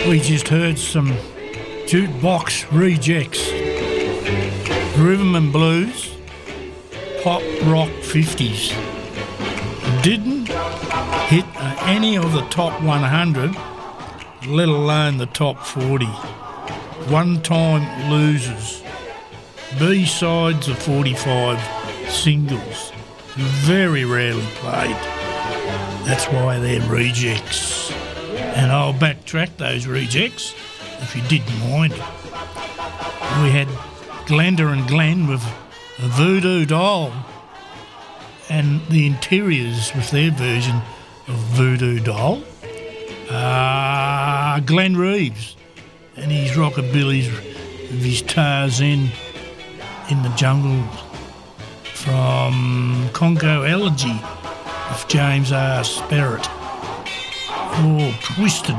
We just heard some jukebox rejects, rhythm and blues, pop rock 50s. Didn't hit any of the top 100, let alone the top 40. One-time losers. B-sides of 45 singles. Very rarely played. That's why they're rejects. And I'll backtrack those rejects, if you didn't mind. We had Glenda and Glenn with Voodoo Doll, and the Interiors with their version of Voodoo Doll. Glenn Reeves and his rockabillys with his Tarzan in the Jungle from Congo Elegy of James R. Sperrit. Oh, Twisted